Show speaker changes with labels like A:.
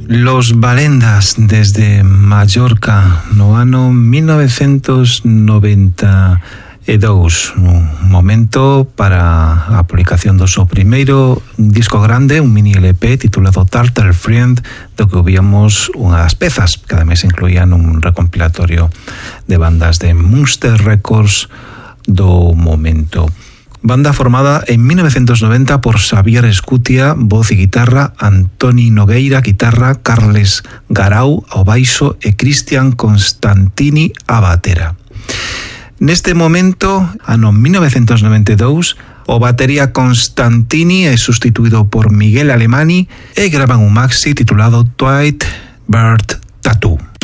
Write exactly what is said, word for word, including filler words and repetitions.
A: Los Valendas desde Mallorca no ano mil novecentos noventa e dous, un momento para a publicación do seu primeiro disco grande, un mini L P titulado Turtle Friend, do que ouvíamos unha das pezas que ademais incluían un recompilatorio de bandas de Munster Records do momento. Banda formada en mil novecentos noventa por Xavier Escutia, voz e guitarra, Antoni Nogueira, guitarra, Carles Garau ao baixo e Cristian Constantini a batera. Neste momento, ano mil novecentos noventa e dous, o batería Constantini é sustituído por Miguel Alemany e graban un maxi titulado Twilight Bird Tattoo.